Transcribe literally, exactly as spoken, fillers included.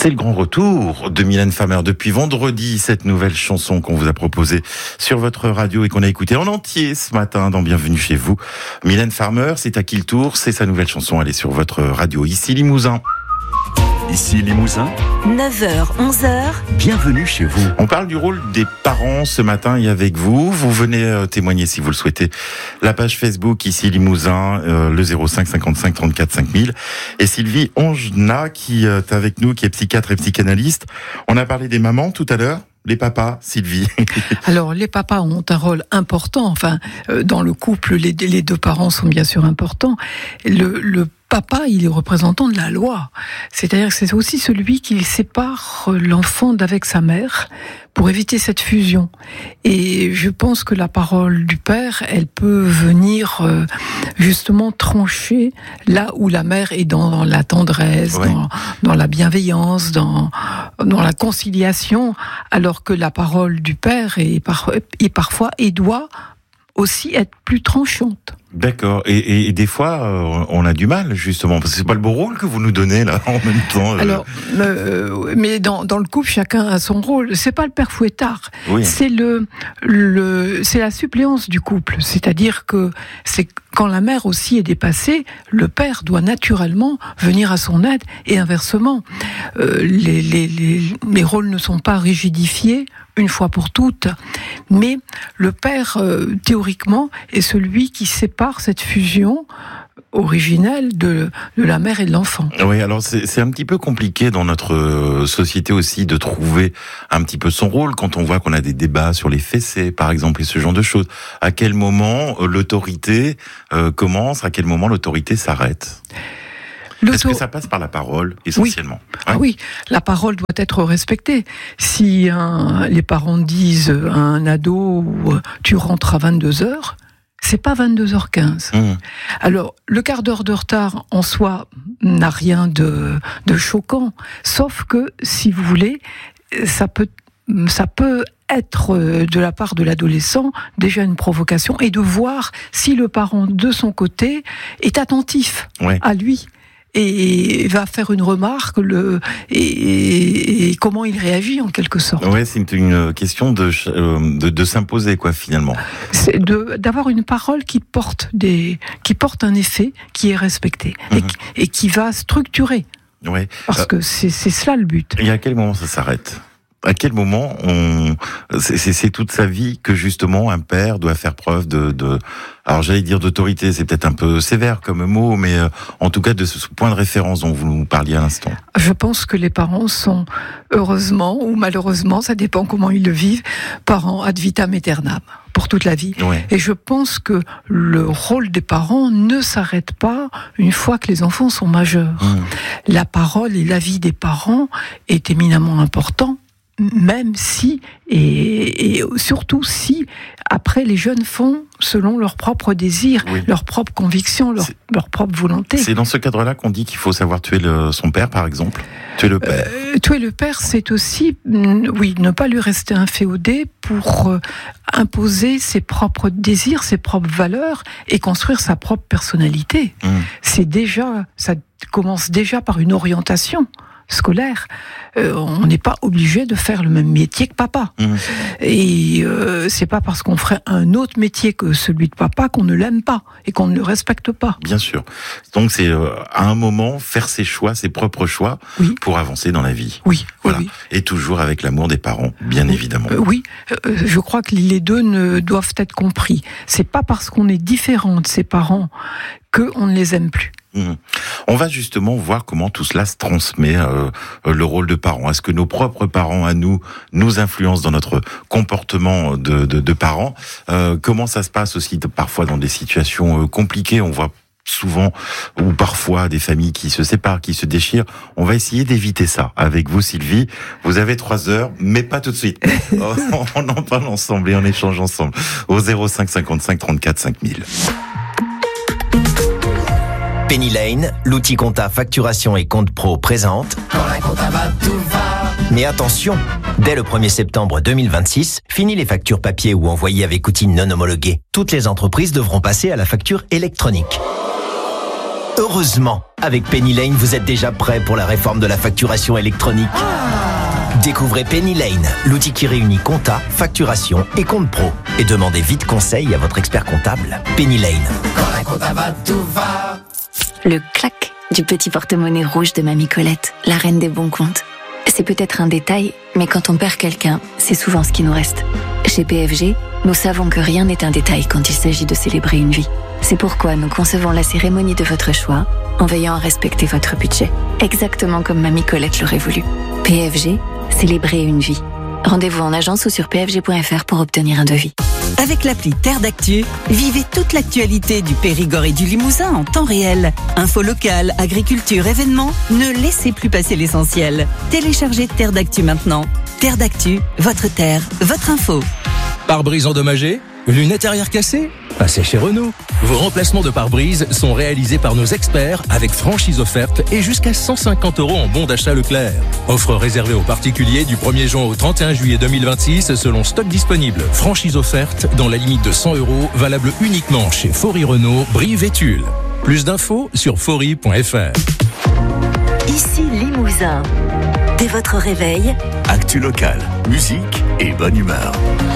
C'est le grand retour de Mylène Farmer depuis vendredi, cette nouvelle chanson qu'on vous a proposée sur votre radio et qu'on a écoutée en entier ce matin dans Bienvenue chez vous. Mylène Farmer, c'est à qui le tour? C'est sa nouvelle chanson, elle est sur votre radio. Ici Limousin. Ici Limousin. neuf heures, onze heures. Bienvenue chez vous. On parle du rôle des parents ce matin et avec vous. Vous venez euh, témoigner si vous le souhaitez. La page Facebook ici Limousin, euh, le zéro cinq cinquante-cinq trente-quatre cinq mille. Et Sylvie Ongena qui euh, est avec nous, qui est psychiatre et psychanalyste. On a parlé des mamans tout à l'heure. Les papas, Sylvie. Alors, les papas ont un rôle important. Enfin, euh, dans le couple, les, les deux parents sont bien sûr importants. Le, le papa, il est représentant de la loi. C'est-à-dire que c'est aussi celui qui sépare l'enfant d'avec sa mère pour éviter cette fusion. Et je pense que la parole du père, elle peut venir euh, justement trancher là où la mère est dans la tendresse, ouais. dans, dans la bienveillance, dans, dans la conciliation, alors que la parole du père est, par, est parfois et doit aussi être plus tranchante. D'accord. Et, et, et des fois, euh, on a du mal, justement, parce que c'est pas le beau rôle que vous nous donnez, là, en même temps. Euh... Alors, euh, mais dans, dans le couple, chacun a son rôle. C'est pas le père fouettard. Oui. C'est le, le, c'est la suppléance du couple. C'est-à-dire que c'est quand la mère aussi est dépassée, le père doit naturellement venir à son aide et inversement. Euh, les, les, les, les rôles ne sont pas rigidifiés une fois pour toutes, mais le père, euh, théoriquement, est celui qui sépare cette fusion originelle de, de la mère et de l'enfant. Oui, alors c'est, c'est un petit peu compliqué dans notre société aussi de trouver un petit peu son rôle quand on voit qu'on a des débats sur les fessées, par exemple, et ce genre de choses. À quel moment l'autorité euh, commence, à quel moment l'autorité s'arrête ? L'auto... Est-ce que ça passe par la parole, essentiellement ? Oui. Ah oui, la parole doit être respectée. Si un, les parents disent à un ado « tu rentres à vingt-deux heures », c'est pas vingt-deux heures quinze. Mmh. Alors, le quart d'heure de retard, en soi, n'a rien de, de choquant. Sauf que, si vous voulez, ça peut, ça peut être, de la part de l'adolescent, déjà une provocation, et de voir si le parent, de son côté, est attentif ouais. à lui. Et va faire une remarque le, et, et comment il réagit en quelque sorte. Ouais, c'est une question de, de, de s'imposer, quoi, finalement. C'est de, d'avoir une parole qui porte, des, qui porte un effet, qui est respecté, mmh. et, et qui va structurer. Ouais. Parce euh, que c'est, c'est cela le but. Et à quel moment ça s'arrête ? À quel moment on, c'est, c'est, c'est toute sa vie que justement un père doit faire preuve de, de, alors j'allais dire d'autorité, c'est peut-être un peu sévère comme mot, mais euh, en tout cas de ce point de référence dont vous nous parliez à l'instant. Je pense que les parents sont, heureusement ou malheureusement, ça dépend comment ils le vivent, parents ad vitam aeternam, pour toute la vie. Ouais. Et je pense que le rôle des parents ne s'arrête pas une fois que les enfants sont majeurs. Mmh. La parole et l'avis des parents est éminemment important. Même si, et, et surtout si, après les jeunes font selon leurs propres désirs, oui. leurs propres convictions, leur, leur propre volonté. C'est dans ce cadre-là qu'on dit qu'il faut savoir tuer le, son père, par exemple. Tuer le père. Euh, tuer le père, c'est aussi, oui, ne pas lui rester inféodé pour euh, imposer ses propres désirs, ses propres valeurs et construire sa propre personnalité. Mmh. C'est déjà, ça commence déjà par une orientation scolaire. Euh, on n'est pas obligé de faire le même métier que papa. Mmh. Et euh, c'est pas parce qu'on ferait un autre métier que celui de papa qu'on ne l'aime pas et qu'on ne le respecte pas. Bien sûr. Donc c'est euh, à un moment faire ses choix, ses propres choix, oui. pour avancer dans la vie. Oui. Voilà. Oui, oui. Et toujours avec l'amour des parents, bien oui. évidemment. Euh, oui. Euh, je crois que les deux ne doivent être compris. C'est pas parce qu'on est différent de ses parents qu'on ne les aime plus. Mmh. On va justement voir comment tout cela se transmet, euh, le rôle de parent. Est-ce que nos propres parents à nous nous influencent dans notre comportement de, de, de parents ? euh, Comment ça se passe aussi parfois dans des situations euh, compliquées ? On voit souvent ou parfois des familles qui se séparent, qui se déchirent. On va essayer d'éviter ça avec vous, Sylvie. Vous avez trois heures, mais pas tout de suite. On en parle ensemble et on échange ensemble au zéro cinq cinquante-cinq trente-quatre cinq mille. Penny Lane, l'outil compta facturation et compte pro présente. Quand la compta va, tout va. Mais attention, dès le premier septembre deux mille vingt-six, fini les factures papier ou envoyées avec outils non homologués. Toutes les entreprises devront passer à la facture électronique. Heureusement, avec Penny Lane, vous êtes déjà prêt pour la réforme de la facturation électronique. Découvrez Penny Lane, l'outil qui réunit compta, facturation et compte pro. Et demandez vite conseil à votre expert comptable. Penny Lane. Quand la compta va, tout va. Le clac du petit porte-monnaie rouge de Mamie Colette, la reine des bons comptes. C'est peut-être un détail, mais quand on perd quelqu'un, c'est souvent ce qui nous reste. Chez P F G, nous savons que rien n'est un détail quand il s'agit de célébrer une vie. C'est pourquoi nous concevons la cérémonie de votre choix en veillant à respecter votre budget, exactement comme Mamie Colette l'aurait voulu. P F G, célébrer une vie. Rendez-vous en agence ou sur p f g point f r pour obtenir un devis. Avec l'appli Terre d'Actu, vivez toute l'actualité du Périgord et du Limousin en temps réel. Infos locales, agriculture, événements, ne laissez plus passer l'essentiel. Téléchargez Terre d'Actu maintenant. Terre d'Actu, votre terre, votre info. Pare-brise endommagé? Lunettes arrière cassées? Passez chez Renault. Vos remplacements de pare-brise sont réalisés par nos experts avec franchise offerte et jusqu'à cent cinquante euros en bon d'achat Leclerc. Offre réservée aux particuliers du premier juin au trente et un juillet deux mille vingt-six selon stock disponible. Franchise offerte dans la limite de cent euros, valable uniquement chez Faury Renault, Brive et Tulle. Plus d'infos sur faury point f r. Ici Limousin. Dès votre réveil, Actu locale, musique et bonne humeur.